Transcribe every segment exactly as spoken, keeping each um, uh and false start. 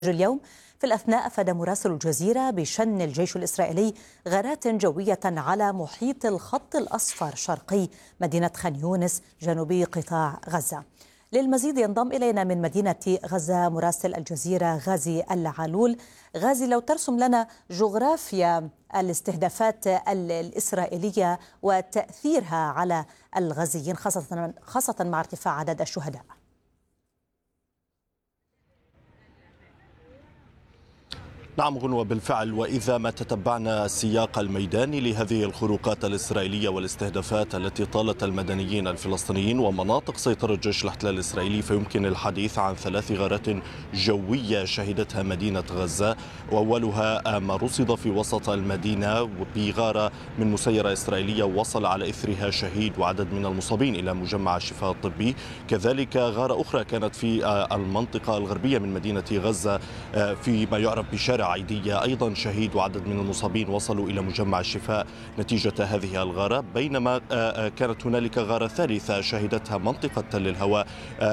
اليوم. في الأثناء أفاد مراسل الجزيرة بشن الجيش الإسرائيلي غارات جوية على محيط الخط الأصفر شرقي مدينة خان يونس جنوبي قطاع غزة. للمزيد ينضم إلينا من مدينة غزة مراسل الجزيرة غازي العلول. غازي، لو ترسم لنا جغرافيا الاستهدافات الإسرائيلية وتأثيرها على الغزيين خاصة خاصة مع ارتفاع عدد الشهداء. نعم غنوة، بالفعل، وإذا ما تتبعنا السياق الميداني لهذه الخروقات الإسرائيلية والاستهدافات التي طالت المدنيين الفلسطينيين ومناطق سيطرة جيش الاحتلال الإسرائيلي، فيمكن الحديث عن ثلاث غارات جوية شهدتها مدينة غزة، وأولها ما رصد في وسط المدينة بغارة من مسيرة إسرائيلية وصل على إثرها شهيد وعدد من المصابين إلى مجمع الشفاء الطبي. كذلك غارة أخرى كانت في المنطقة الغربية من مدينة غزة في ما يعرف بشارع عيدية، أيضا شهيد وعدد من المصابين وصلوا إلى مجمع الشفاء نتيجة هذه الغارة. بينما كانت هنالك غارة ثالثة شهدتها منطقة تل الهواء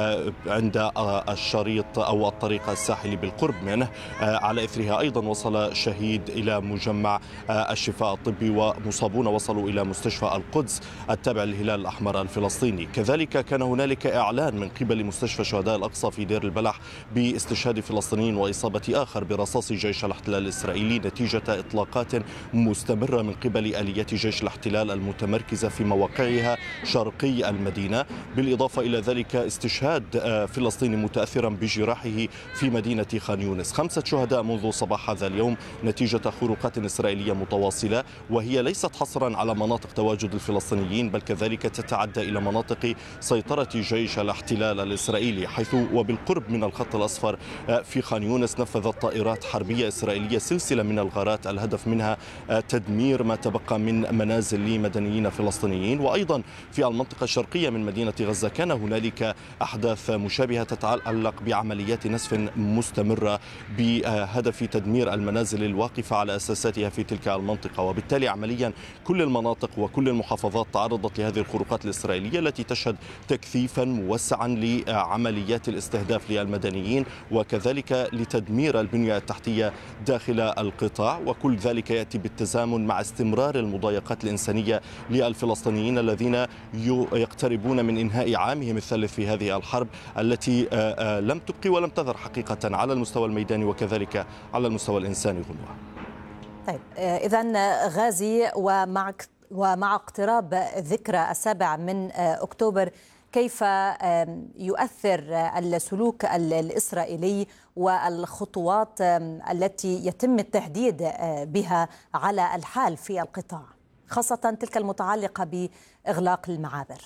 عند الشريط أو الطريق الساحلي بالقرب منه، على إثرها أيضا وصل شهيد إلى مجمع الشفاء الطبي، ومصابون وصلوا إلى مستشفى القدس التابع للهلال الأحمر الفلسطيني. كذلك كان هنالك إعلان من قبل مستشفى شهداء الأقصى في دير البلح باستشهاد فلسطينيين وإصابة آخر برصاص جيش الاحتلال الإسرائيلي نتيجة إطلاقات مستمرة من قبل آليات جيش الاحتلال المتمركزة في مواقعها شرقي المدينة. بالإضافة إلى ذلك استشهاد فلسطيني متأثرا بجراحه في مدينة خان يونس. خمسة شهداء منذ صباح هذا اليوم نتيجة خروقات إسرائيلية متواصلة، وهي ليست حصرا على مناطق تواجد الفلسطينيين بل كذلك تتعدى إلى مناطق سيطرة جيش الاحتلال الإسرائيلي، حيث وبالقرب من الخط الأصفر في خان يونس نفذت طائرات حربية إسرائيلية سلسلة من الغارات الهدف منها تدمير ما تبقى من منازل لمدنيين فلسطينيين. وأيضا في المنطقة الشرقية من مدينة غزة كان هنالك أحداث مشابهة تتعلق بعمليات نسف مستمرة بهدف تدمير المنازل الواقفة على أساساتها في تلك المنطقة. وبالتالي عمليا كل المناطق وكل المحافظات تعرضت لهذه الخروقات الإسرائيلية التي تشهد تكثيفا موسعا لعمليات الاستهداف للمدنيين وكذلك لتدمير البنية التحتية داخل القطاع، وكل ذلك يأتي بالتزامن مع استمرار المضايقات الإنسانية للفلسطينيين الذين يقتربون من إنهاء عامهم الثالث في هذه الحرب التي لم تبقي ولم تذر حقيقة على المستوى الميداني وكذلك على المستوى الإنساني. غنوة. طيب إذن غازي، ومع ومع اقتراب ذكرى السابع من أكتوبر، كيف يؤثر السلوك الإسرائيلي والخطوات التي يتم التهديد بها على الحال في القطاع، خاصة تلك المتعلقة بإغلاق المعابر؟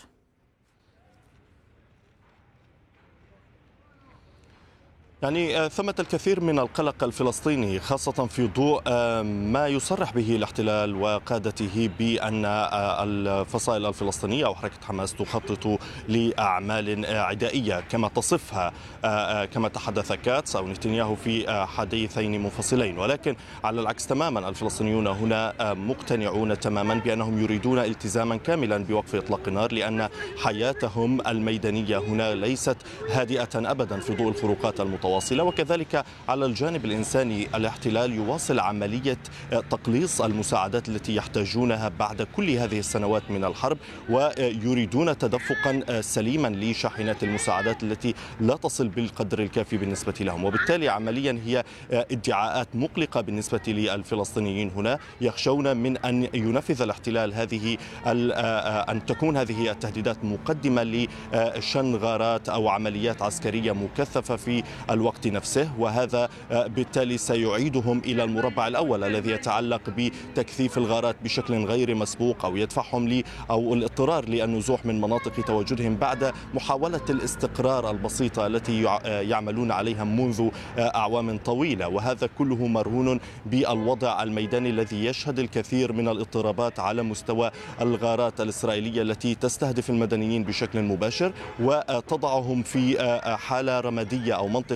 يعني ثمة الكثير من القلق الفلسطيني خاصة في ضوء ما يصرح به الاحتلال وقادته بأن الفصائل الفلسطينية أو حركة حماس تخطط لأعمال عدائية كما تصفها كما تحدث كاتس أو نتنياهو في حديثين منفصلين. ولكن على العكس تماما الفلسطينيون هنا مقتنعون تماما بأنهم يريدون التزاما كاملا بوقف إطلاق النار، لأن حياتهم الميدانية هنا ليست هادئة أبدا في ضوء الخروقات المتواصلة. وكذلك على الجانب الإنساني الاحتلال يواصل عملية تقليص المساعدات التي يحتاجونها بعد كل هذه السنوات من الحرب، ويريدون تدفقا سليما لشاحنات المساعدات التي لا تصل بالقدر الكافي بالنسبة لهم. وبالتالي عمليا هي ادعاءات مقلقة بالنسبة للفلسطينيين هنا، يخشون من أن ينفذ الاحتلال هذه أن تكون هذه التهديدات مقدمة لشن غارات أو عمليات عسكرية مكثفة في الوقت نفسه، وهذا بالتالي سيعيدهم إلى المربع الأول الذي يتعلق بتكثيف الغارات بشكل غير مسبوق أو يدفعهم لي أو الاضطرار للنزوح من مناطق تواجدهم بعد محاولة الاستقرار البسيطة التي يعملون عليها منذ أعوام طويلة. وهذا كله مرهون بالوضع الميداني الذي يشهد الكثير من الاضطرابات على مستوى الغارات الإسرائيلية التي تستهدف المدنيين بشكل مباشر وتضعهم في حالة رمادية أو منطقة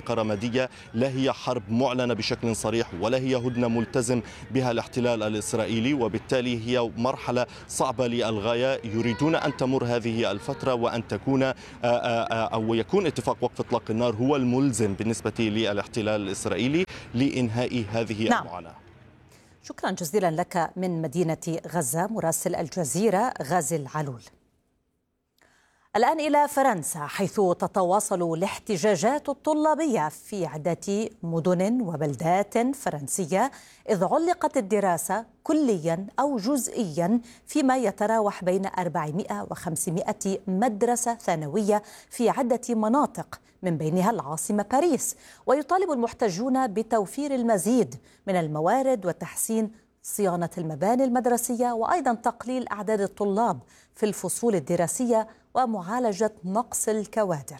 بطريقة رمادية، لا هي حرب معلنة بشكل صريح ولا هي هدنة ملتزم بها الاحتلال الإسرائيلي، وبالتالي هي مرحلة صعبة للغاية. يريدون أن تمر هذه الفترة وأن تكون أو يكون اتفاق وقف إطلاق النار هو الملزم بالنسبة للاحتلال الإسرائيلي لإنهاء هذه نعم. المعاناة. شكرا جزيلا لك من مدينة غزة مراسل الجزيرة غازي العلول. الآن إلى فرنسا، حيث تتواصل الاحتجاجات الطلابية في عدة مدن وبلدات فرنسية، إذ علقت الدراسة كليا أو جزئيا فيما يتراوح بين أربعمائة وخمسمائة مدرسة ثانوية في عدة مناطق من بينها العاصمة باريس. ويطالب المحتجون بتوفير المزيد من الموارد وتحسين صيانة المباني المدرسية، وأيضا تقليل أعداد الطلاب في الفصول الدراسية ومعالجة نقص الكوادر.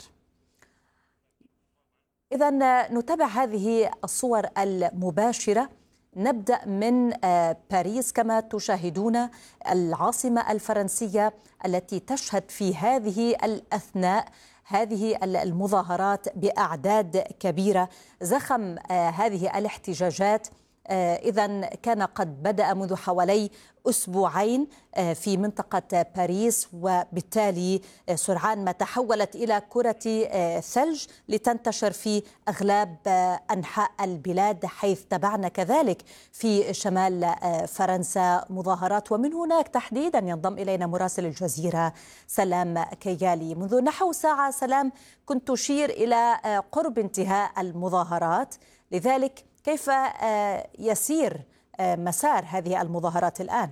إذن نتابع هذه الصور المباشرة. نبدأ من باريس كما تشاهدون، العاصمة الفرنسية التي تشهد في هذه الأثناء هذه المظاهرات بأعداد كبيرة. زخم هذه الاحتجاجات إذن كان قد بدأ منذ حوالي أسبوعين في منطقة باريس، وبالتالي سرعان ما تحولت إلى كرة ثلج لتنتشر في أغلب أنحاء البلاد، حيث تبعنا كذلك في شمال فرنسا مظاهرات. ومن هناك تحديدا ينضم إلينا مراسل الجزيرة سلام كيالي. منذ نحو ساعة سلام كنت تشير إلى قرب انتهاء المظاهرات، لذلك كيف يسير مسار هذه المظاهرات الآن؟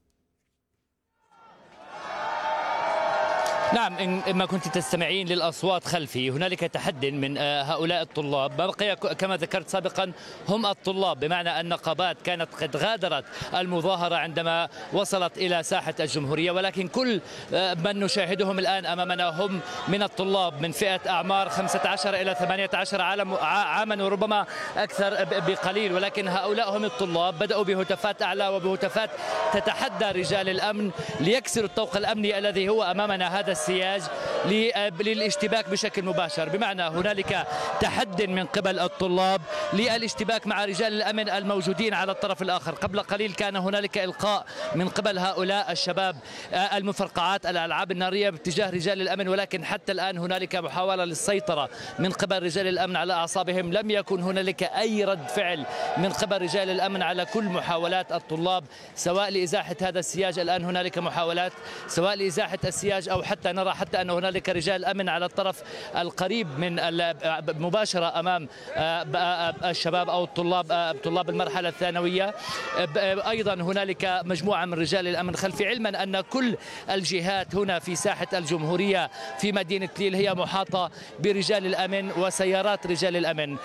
نعم، إما كنت تستمعين للأصوات خلفي، هنالك تحد من هؤلاء الطلاب. ما بقي كما ذكرت سابقا هم الطلاب، بمعنى أن النقابات كانت قد غادرت المظاهرة عندما وصلت إلى ساحة الجمهورية، ولكن كل من نشاهدهم الآن أمامنا هم من الطلاب من فئة أعمار خمسة عشر إلى ثمانية عشر عاما وربما أكثر بقليل. ولكن هؤلاء هم الطلاب، بدأوا بهتافات أعلى وبهتافات تتحدى رجال الأمن ليكسروا الطوق الأمني الذي هو أمامنا هذا السياج للاشتباك بشكل مباشر. بمعنى هنالك تحد من قبل الطلاب للاشتباك مع رجال الأمن الموجودين على الطرف الآخر. قبل قليل كان هنالك إلقاء من قبل هؤلاء الشباب المفرقعات الألعاب النارية باتجاه رجال الأمن، ولكن حتى الآن هنالك محاولة للسيطرة من قبل رجال الأمن على أعصابهم. لم يكن هنالك أي رد فعل من قبل رجال الأمن على كل محاولات الطلاب سواء لإزاحة هذا السياج. الآن هنالك محاولات سواء لإزاحة السياج أو حتى نرى حتى أن هنالك رجال أمن على الطرف القريب من مباشرة أمام الشباب أو الطلاب طلاب المرحلة الثانوية. أيضا هنالك مجموعة من رجال الأمن خلفي، علما أن كل الجهات هنا في ساحة الجمهورية في مدينة ليل هي محاطة برجال الأمن وسيارات رجال الأمن.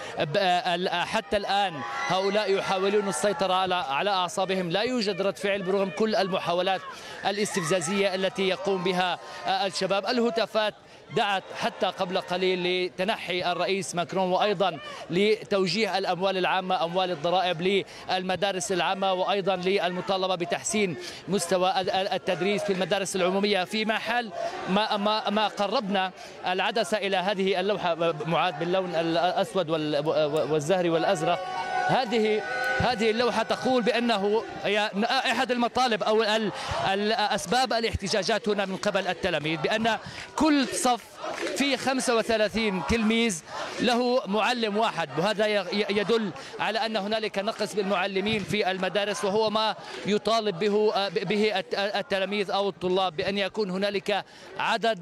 حتى الآن هؤلاء يحاولون السيطرة على أعصابهم، لا يوجد رد فعل برغم كل المحاولات الاستفزازية التي يقوم بها الشباب. الهتافات دعت حتى قبل قليل لتنحي الرئيس ماكرون، وأيضا لتوجيه الأموال العامة أموال الضرائب للمدارس العامة، وأيضا للمطالبة بتحسين مستوى التدريس في المدارس العمومية. في حال ما, ما, ما قربنا العدسة إلى هذه اللوحة معاد باللون الأسود والزهري والأزرق، هذه هذه اللوحة تقول بأنه أحد المطالب أو الأسباب الاحتجاجات هنا من قبل التلاميذ بأن كل صف في خمسة وثلاثين تلميذ له معلم واحد، وهذا يدل على أن هنالك نقص بالمعلمين في المدارس، وهو ما يطالب به به التلاميذ أو الطلاب بأن يكون هنالك عدد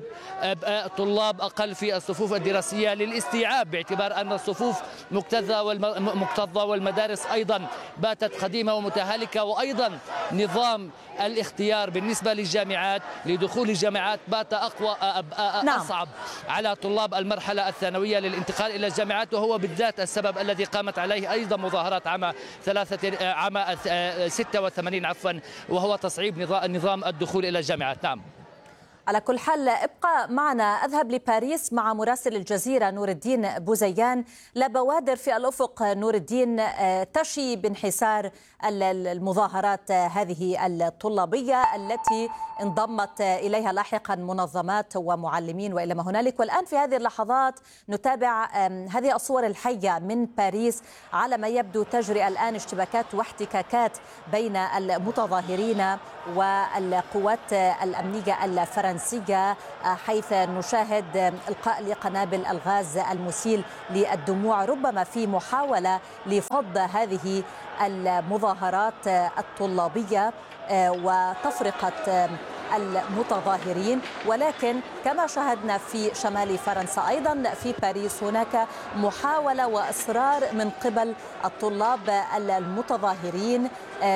طلاب أقل في الصفوف الدراسية للاستيعاب، باعتبار أن الصفوف مكتظة والمكتظة والمدارس أيضا باتت قديمة ومتهالكة. وأيضا نظام الاختيار بالنسبة للجامعات لدخول الجامعات بات أقوى أصعب على طلاب المرحلة الثانوية للانتقال إلى الجامعات، وهو بالذات السبب الذي قامت عليه أيضا مظاهرات عام ثلاثة عام ستة وثمانين عفوا، وهو تصعيب نظام الدخول إلى الجامعات. نعم. على كل حال ابقى معنا. أذهب لباريس مع مراسل الجزيرة نور الدين بوزيان. لا بوادر في الأفق نور الدين تشي بانحسار المظاهرات هذه الطلابية التي انضمت إليها لاحقا منظمات ومعلمين وإلى ما هنالك. والآن في هذه اللحظات نتابع هذه الصور الحية من باريس. على ما يبدو تجري الآن اشتباكات واحتكاكات بين المتظاهرين والقوات الأمنية الفرنسية، حيث نشاهد إلقاء لقنابل الغاز المسيل للدموع، ربما في محاولة لفض هذه المظاهرات الطلابية وتفرقة المتظاهرين. ولكن كما شاهدنا في شمال فرنسا أيضا في باريس هناك محاولة وإصرار من قبل الطلاب المتظاهرين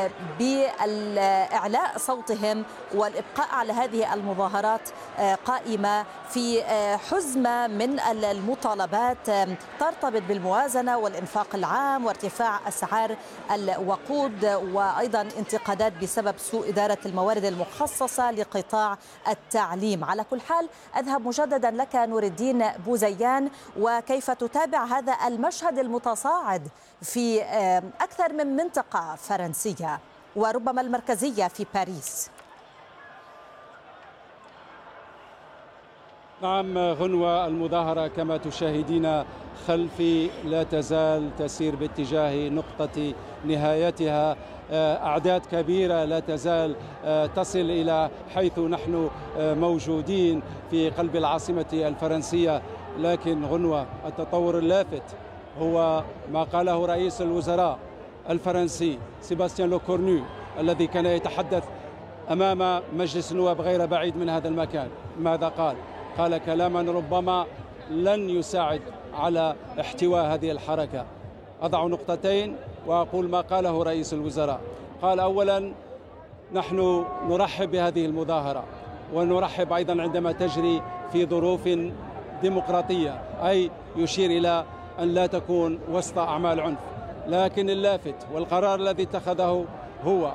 بإعلاء صوتهم والإبقاء على هذه المظاهرات قائمة في حزمة من المطالبات ترتبط بالموازنة والإنفاق العام وارتفاع أسعار الوقود، وأيضا انتقادات بسبب سوء إدارة الموارد المخصصة لقطاع التعليم. على كل حال أذهب مجددا لك نور الدين بوزيان، وكيف تتابع هذا المشهد المتصاعد في أكثر من منطقة فرنسية وربما المركزية في باريس؟ نعم غنوة، المظاهرة كما تشاهدين خلفي لا تزال تسير باتجاه نقطة نهايتها. أعداد كبيرة لا تزال تصل إلى حيث نحن موجودين في قلب العاصمة الفرنسية. لكن غنوة، التطور اللافت هو ما قاله رئيس الوزراء الفرنسي سيباستيان لوكورنو، الذي كان يتحدث أمام مجلس النواب غير بعيد من هذا المكان. ماذا قال؟ قال كلاما ربما لن يساعد على احتواء هذه الحركة. أضع نقطتين وأقول ما قاله رئيس الوزراء. قال أولا نحن نرحب بهذه المظاهرة، ونرحب أيضا عندما تجري في ظروف ديمقراطية، أي يشير إلى أن لا تكون وسط أعمال عنف. لكن اللافت والقرار الذي اتخذه هو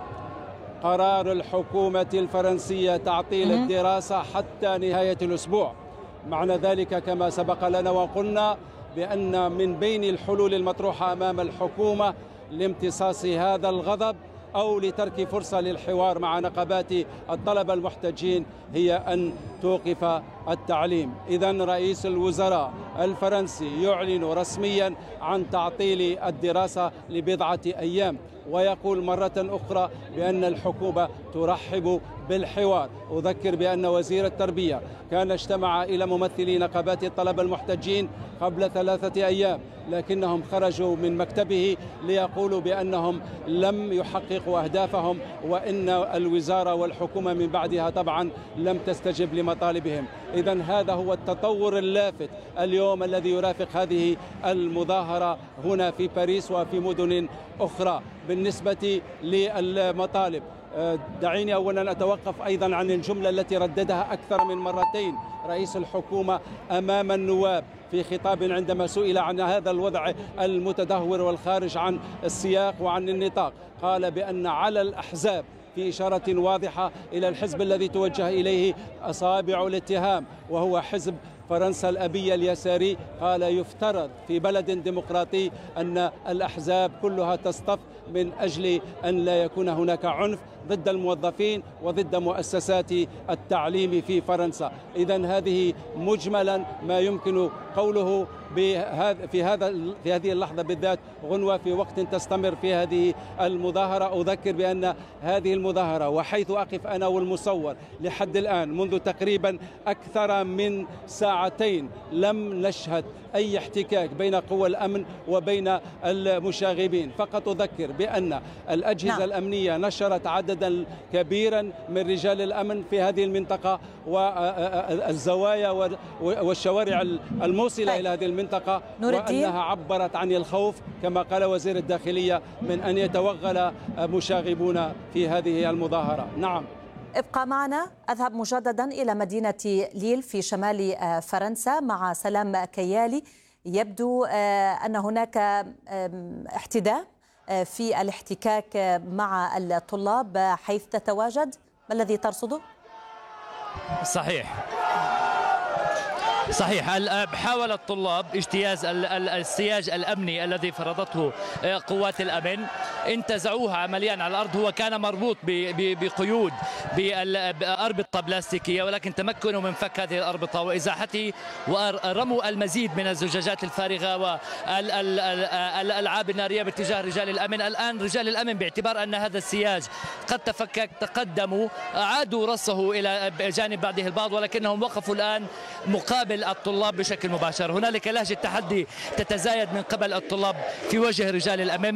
قرار الحكومة الفرنسية تعطيل الدراسة حتى نهاية الأسبوع. معنى ذلك كما سبق لنا وقلنا بأن من بين الحلول المطروحة أمام الحكومة لامتصاص هذا الغضب أو لترك فرصة للحوار مع نقابات الطلبة المحتجين هي أن توقف التعليم. إذن رئيس الوزراء الفرنسي يعلن رسميا عن تعطيل الدراسة لبضعة أيام، ويقول مرة أخرى بأن الحكومة ترحب بالحوار. أذكر بأن وزير التربية كان اجتمع إلى ممثلي نقابات الطلبة المحتجين قبل ثلاثة أيام، لكنهم خرجوا من مكتبه ليقولوا بأنهم لم يحققوا أهدافهم، وإن الوزارة والحكومة من بعدها طبعا لم تستجب لمطالبهم. إذن هذا هو التطور اللافت اليوم الذي يرافق هذه المظاهرة هنا في باريس وفي مدن أخرى. بالنسبة للمطالب، دعيني أولا أتوقف أيضا عن الجملة التي رددها أكثر من مرتين رئيس الحكومة أمام النواب في خطاب عندما سئل عن هذا الوضع المتدهور والخارج عن السياق وعن النطاق. قال بأن على الأحزاب، في إشارة واضحة إلى الحزب الذي توجه إليه أصابع الاتهام وهو حزب فرنسا الأبية اليساري، قال يفترض في بلد ديمقراطي أن الأحزاب كلها تصطف من أجل أن لا يكون هناك عنف ضد الموظفين وضد مؤسسات التعليم في فرنسا. إذن هذه مجملا ما يمكن قوله في هذا في هذه اللحظة بالذات غنوة، في وقت تستمر في هذه المظاهرة. أذكر بأن هذه المظاهرة وحيث أقف أنا والمصور لحد الآن منذ تقريبا أكثر من ساعتين لم نشهد أي احتكاك بين قوى الأمن وبين المشاغبين. فقط أذكر بأن الأجهزة نعم. الأمنية نشرت عددا كبيرا من رجال الأمن في هذه المنطقة والزوايا والشوارع الموصلة طيب. إلى هذه المنطقة، وأنها عبرت عن الخوف كما قال وزير الداخلية من أن يتوغل مشاغبون في هذه المظاهرة. نعم، ابقى معنا. أذهب مجددا إلى مدينة ليل في شمال فرنسا مع سلام كيالي. يبدو أن هناك احتداء في الاحتكاك مع الطلاب حيث تتواجد. ما الذي ترصده؟ صحيح صحيح. حاول الطلاب اجتياز السياج الأمني الذي فرضته قوات الأمن، انتزعوها عمليا على الأرض. هو كان مربوط بقيود بأربطة بلاستيكية، ولكن تمكنوا من فك هذه الأربطة وإزاحته، ورموا المزيد من الزجاجات الفارغة والألعاب النارية باتجاه رجال الأمن. الآن رجال الأمن باعتبار أن هذا السياج قد تفكك تقدموا، أعادوا رصه إلى جانب بعضه البعض، ولكنهم وقفوا الآن مقابل الطلاب بشكل مباشر. هنالك لهجة تحدي تتزايد من قبل الطلاب في وجه رجال الأمن.